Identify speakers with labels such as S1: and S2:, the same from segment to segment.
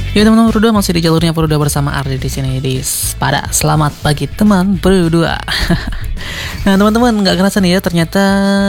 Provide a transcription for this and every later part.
S1: Ya teman-teman berdua masih di jalurnya berdua bersama Ardi di sini di Pada. Selamat pagi teman berdua. Nah teman-teman, nggak kerasa nih ya, ternyata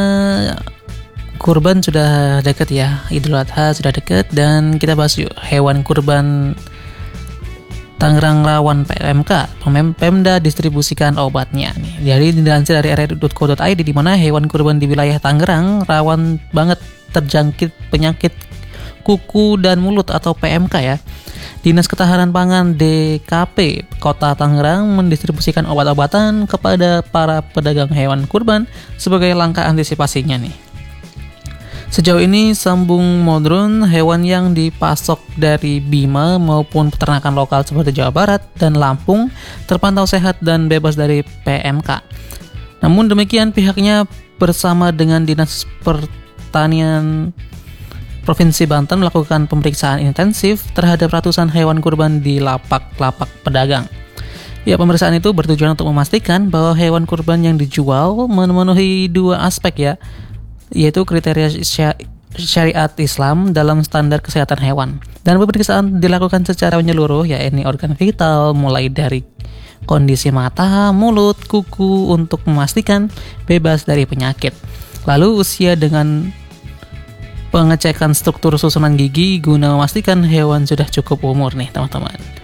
S1: kurban sudah deket ya, Idul Adha sudah deket, dan kita bahas yuk hewan kurban Tangerang rawan PMK. Pemda distribusikan obatnya nih. Jadi dilansir dari rri.co.id, di mana hewan kurban di wilayah Tangerang rawan banget terjangkit penyakit kuku dan mulut atau PMK ya. Dinas Ketahanan Pangan DKP Kota Tangerang mendistribusikan obat-obatan kepada para pedagang hewan kurban sebagai langkah antisipasinya nih. Sejauh ini sambung modern hewan yang dipasok dari Bima maupun peternakan lokal seperti Jawa Barat dan Lampung terpantau sehat dan bebas dari PMK. Namun demikian, pihaknya bersama dengan Dinas Pertanian Provinsi Banten melakukan pemeriksaan intensif terhadap ratusan hewan kurban di lapak-lapak pedagang. Ya, pemeriksaan itu bertujuan untuk memastikan bahwa hewan kurban yang dijual memenuhi dua aspek ya, yaitu kriteria syariat Islam dalam standar kesehatan hewan. Dan pemeriksaan dilakukan secara menyeluruh, yakni organ vital mulai dari kondisi mata, mulut, kuku untuk memastikan bebas dari penyakit. Lalu usia dengan pengecekan struktur susunan gigi guna memastikan hewan sudah cukup umur nih teman-teman.